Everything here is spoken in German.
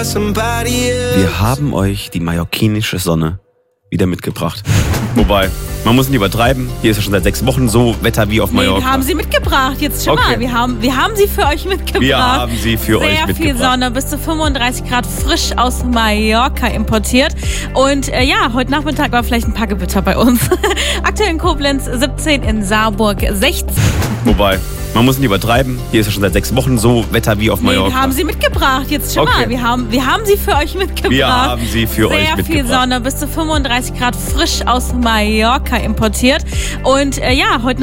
Wir haben euch die mallorquinische Sonne wieder mitgebracht. Wobei, man muss nicht übertreiben. Hier ist ja schon seit 6 Wochen so Wetter wie auf Mallorca. Wir haben sie mitgebracht, jetzt schon mal. Wir haben sie für euch mitgebracht. Wir haben sie für euch mitgebracht. Sehr viel Sonne, bis zu 35 Grad frisch aus Mallorca importiert. Und heute Nachmittag war vielleicht ein paar Gewitter bei uns. Aktuell in Koblenz 17, in Saarburg 16. Wobei, man muss nicht übertreiben. Hier ist ja schon seit 6 Wochen so Wetter wie auf Mallorca. Wir haben sie mitgebracht, jetzt schon mal. Wir haben sie für euch mitgebracht. Wir haben sie für euch mitgebracht. Sehr viel Sonne, bis zu 35 Grad frisch aus Mallorca importiert. Und heute